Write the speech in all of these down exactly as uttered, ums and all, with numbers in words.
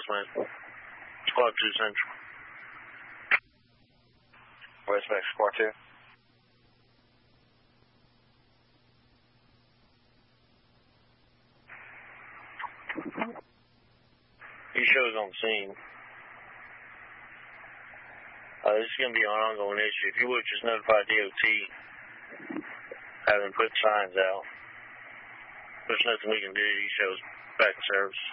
Westland. Squad two Central. Westmax Squad two. He shows on scene. Uh, this is going to be an ongoing issue. If you would, just notify D O T. Have them put signs out. There's nothing we can do. He shows back to service.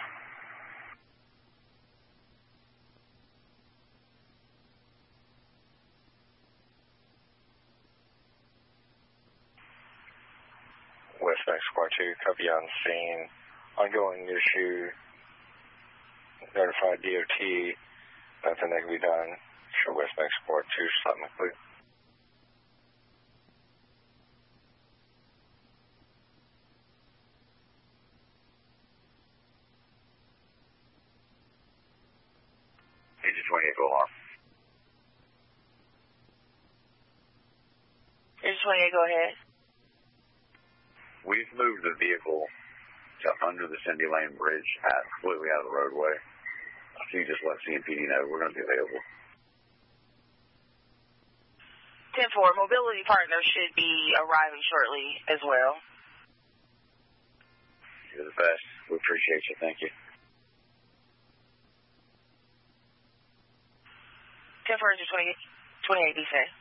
Westmax Squad two, copy on scene. Ongoing issue. Notify D O T. Nothing that can be done. Show Westmax Squad two, something clear. Agent twenty-eight, go alarm. Agent twenty-eight, go ahead. We've moved the vehicle to under the Cindy Lane Bridge at completely out of the roadway. If you just let C M P D know, we're going to be available. ten four, mobility partner should be arriving shortly as well. You're the best. We appreciate you. Thank you. ten four, twenty-eight, twenty-eight, be safe.